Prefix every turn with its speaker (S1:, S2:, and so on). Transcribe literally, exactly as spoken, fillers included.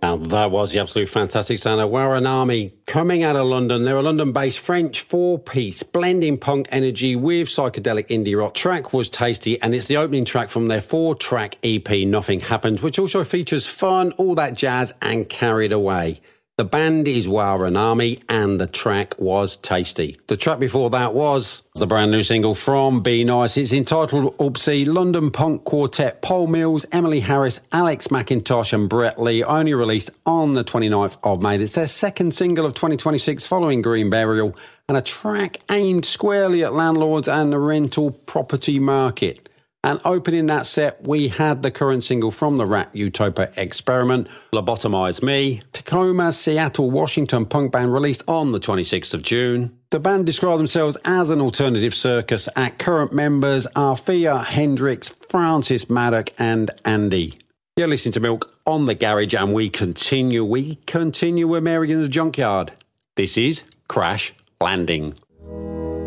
S1: And that was the absolute fantastic sound of Waranami coming out of London. They're a London-based French four-piece blending punk energy with psychedelic indie rock. Track was tasty, and it's the opening track from their four-track E P, Nothing Happens, which also features fun, all that jazz, and Carried Away. The band is Waranami, and the track was tasty. The track before that was the brand new single from Be Nice. It's entitled Oopsie. London punk quartet Paul Mills, Emily Harris, Alex McIntosh and Brett Lee, only released on the twenty-ninth of May. It's their second single of twenty twenty-six following Green Burial, and a track aimed squarely at landlords and the rental property market. And opening that set, we had the current single from the Rat Utopia Experiment, Lobotomize Me, Tacoma, Seattle, Washington punk band released on the twenty-sixth of June. The band describe themselves as an alternative circus. At current members are Thea Hendricks, Francis Maddock and Andy. You're listening to Milk on the Garage, and we continue, we continue with Mary in the Junkyard. This is Crash Landing.